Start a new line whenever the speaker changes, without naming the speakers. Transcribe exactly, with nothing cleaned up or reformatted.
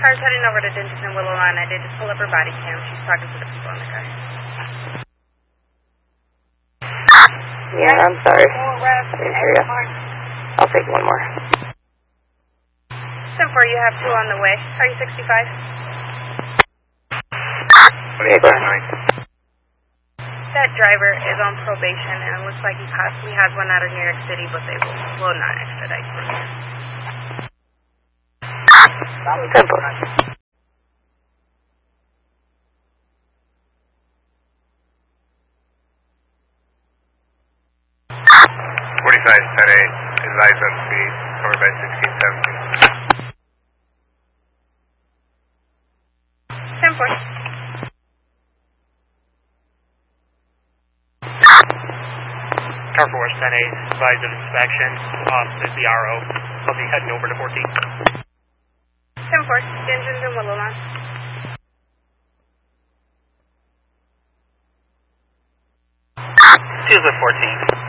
Car's heading over to Dinton and Willow Line. I did just pull up her body cam. She's talking to the people in the car.
Yeah, I'm sorry. I didn't hear you. I'll take one more.
ten four, you have two on the way. Are you sixty-five?
Yeah, go ahead.
That driver is on probation, and it looks like he possibly has one out of New York City, but they will, will not extradite for him.
Simple.
forty-five, ten eight, advise on speed, covered by sixteen seventeen.
ten four.
Car four, ten eight, advise of inspection. Um, is the R O. I'll be heading over to fourteen.
ten four, Dinton and Willow Line.
Seals at fourteen.